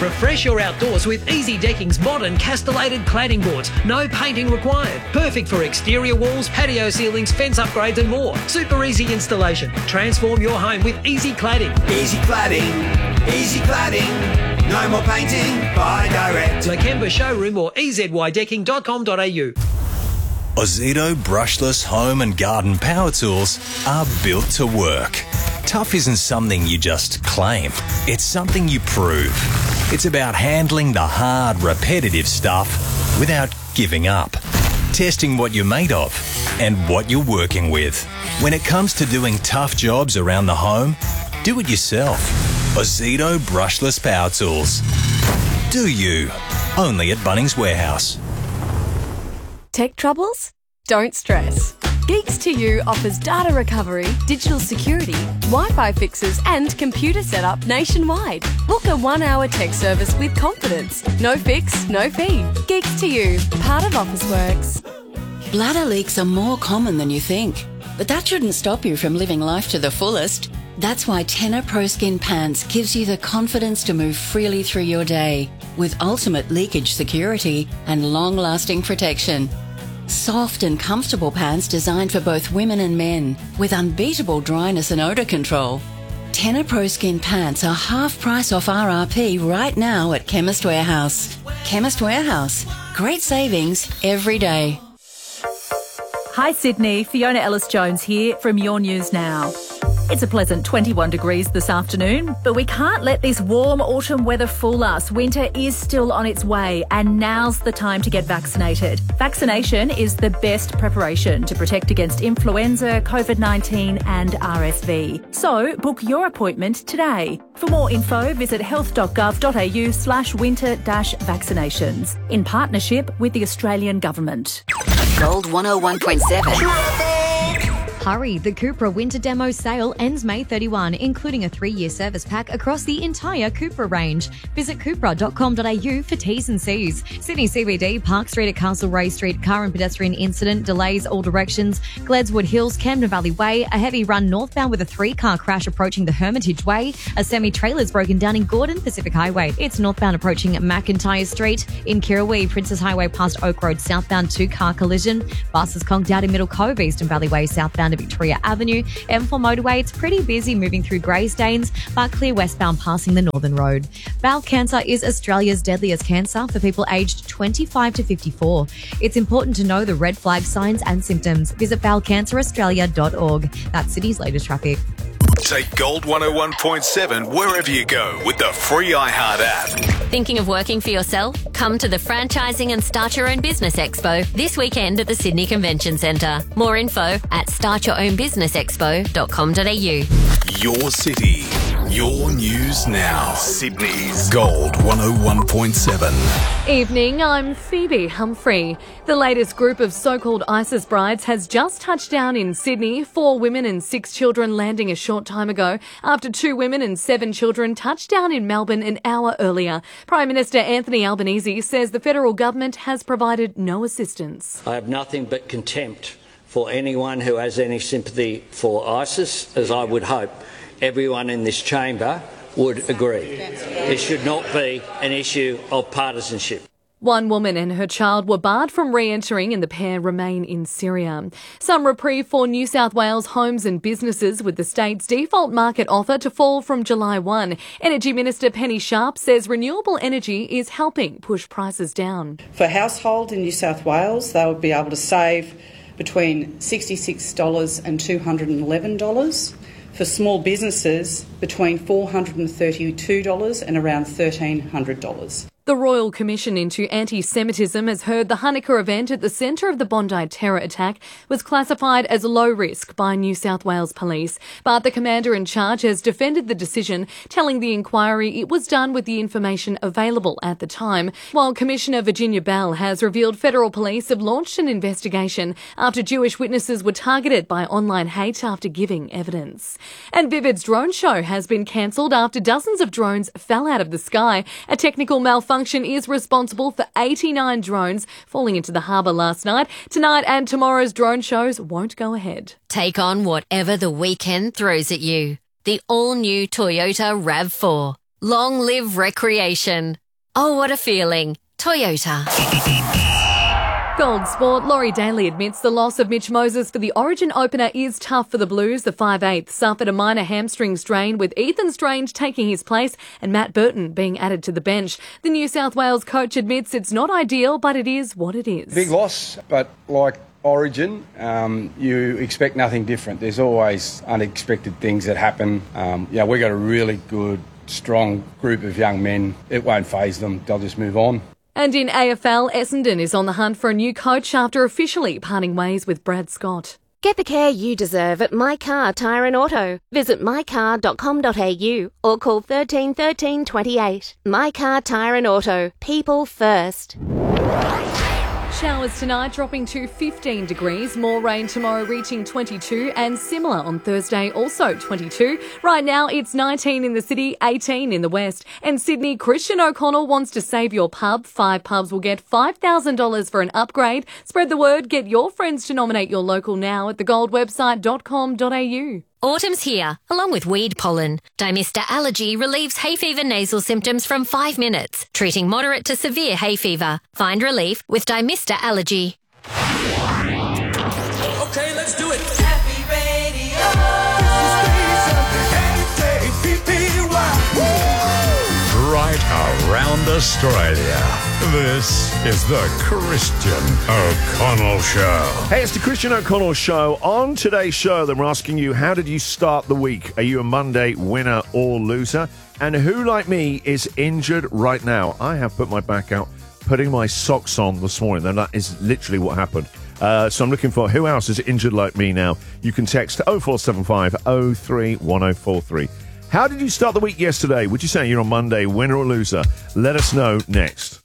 Refresh your outdoors with Easy Decking's modern castellated cladding boards. No painting required. Perfect for exterior walls, patio ceilings, fence upgrades and more. Super easy installation. Transform your home with Easy Cladding. Easy Cladding. Easy Cladding. No more painting. Buy direct. Lakemba Showroom or ezydecking.com.au. Ozito brushless home and garden power tools are built to work. Tough isn't something you just claim. It's something you prove. It's about handling the hard, repetitive stuff without giving up. Testing what you're made of and what you're working with. When it comes to doing tough jobs around the home, do it yourself. Ozito brushless power tools. Do you? Only at Bunnings Warehouse. Tech troubles? Don't stress. Geeks to You offers data recovery, digital security, Wi-Fi fixes and computer setup nationwide. Book a 1-hour tech service with confidence. No fix, no fee. Geeks to You, part of Officeworks. Bladder leaks are more common than you think, but that shouldn't stop you from living life to the fullest. That's why Tenor Pro Skin Pants gives you the confidence to move freely through your day with ultimate leakage security and long-lasting protection. Soft and comfortable pants designed for both women and men with unbeatable dryness and odour control. Tenor Pro Skin Pants are half price off RRP right now at Chemist Warehouse. Chemist Warehouse. Great savings every day. Hi Sydney, Fiona Ellis-Jones here from Your News Now. It's a pleasant 21 degrees this afternoon, but we can't let this warm autumn weather fool us. Winter is still on its way and now's the time to get vaccinated. Vaccination is the best preparation to protect against influenza, COVID-19 and RSV. So book your appointment today. For more info, visit health.gov.au/winter-vaccinations in partnership with the Australian Government. Gold 101.7. Hurry, the Cupra Winter Demo sale ends May 31, including a 3-year service pack across the entire Cupra range. Visit cupra.com.au for T's and C's. Sydney CBD, Park Street at Castlereagh Street, car and pedestrian incident, delays all directions. Gledswood Hills, Camden Valley Way, a heavy run northbound with a 3-car crash approaching the Hermitage Way. A semi-trailer's broken down in Gordon Pacific Highway. It's northbound approaching McIntyre Street. In Kirrawee, Princess Highway past Oak Road, southbound 2-car collision. Buses conked out in Middle Cove, Eastern Valley Way, southbound to Victoria Avenue. M4 motorway, it's pretty busy moving through Greystanes, but clear westbound passing the Northern Road. Bowel cancer is Australia's deadliest cancer for people aged 25 to 54. It's important to know the red flag signs and symptoms. Visit bowelcanceraustralia.org. That's Sydney's latest traffic. Take Gold 101.7 wherever you go with the free iHeart app. Thinking of working for yourself? Come to the Franchising and Start Your Own Business Expo this weekend at the Sydney Convention Centre. More info at startyourownbusinessexpo.com.au. Your city, your news now. Sydney's Gold 101.7. Evening, I'm Phoebe Humphrey. The latest group of so-called ISIS brides has just touched down in Sydney, 4 women and 6 children landing a short time ago after 2 women and 7 children touched down in Melbourne an hour earlier. Prime Minister Anthony Albanese says the federal government has provided no assistance. I have nothing but contempt for anyone who has any sympathy for ISIS, as I would hope everyone in this chamber would agree. This should not be an issue of partisanship. 1 woman and her child were barred from re-entering and the pair remain in Syria. Some reprieve for New South Wales homes and businesses with the state's default market offer to fall from July 1. Energy Minister Penny Sharp says renewable energy is helping push prices down. For households in New South Wales, they will be able to save between $66 and $211. For small businesses, between $432 and around $1,300. The Royal Commission into Anti-Semitism has heard the Hanukkah event at the centre of the Bondi terror attack was classified as low risk by New South Wales Police, but the Commander-in-Charge has defended the decision, telling the inquiry it was done with the information available at the time, while Commissioner Virginia Bell has revealed federal police have launched an investigation after Jewish witnesses were targeted by online hate after giving evidence. And Vivid's drone show has been cancelled after dozens of drones fell out of the sky. A technical malfunction is responsible for 89 drones falling into the harbour last night. Tonight and tomorrow's drone shows won't go ahead. Take on whatever the weekend throws at you. The all-new Toyota RAV4. Long live recreation. Oh, what a feeling. Toyota. Gold Sport, Laurie Daly admits the loss of Mitch Moses for the Origin opener is tough for the Blues. The 5'8" suffered a minor hamstring strain, with Ethan Strange taking his place and Matt Burton being added to the bench. The New South Wales coach admits it's not ideal, but it is what it is. Big loss, but like Origin, you expect nothing different. There's always unexpected things that happen. We've got a really good, strong group of young men. It won't faze them. They'll just move on. And in AFL, Essendon is on the hunt for a new coach after officially parting ways with Brad Scott. Get the care you deserve at My Car Tyre and Auto. Visit mycar.com.au or call 13 13 28. My Car Tyre and Auto. People first. Showers tonight dropping to 15 degrees. More rain tomorrow reaching 22 and similar on Thursday, also 22. Right now it's 19 in the city, 18 in the west. And Sydney, Christian O'Connell wants to save your pub. 5 pubs will get $5,000 for an upgrade. Spread the word. Get your friends to nominate your local now at thegoldwebsite.com.au. Autumn's here, along with weed pollen. Dymista Allergy relieves hay fever nasal symptoms from 5 minutes, treating moderate to severe hay fever. Find relief with Dymista Allergy. Okay, let's do it. Happy Radio. Right around Australia. This is the Christian O'Connell Show. Hey, it's the Christian O'Connell Show. On today's show, we're asking you, how did you start the week? Are you a Monday winner or loser? And who, like me, is injured right now? I have put my back out, putting my socks on this morning, and that is literally what happened. So I'm looking for who else is injured like me now. You can text 0475 03 1043. How did you start the week yesterday? Would you say you're a Monday winner or loser? Let us know next.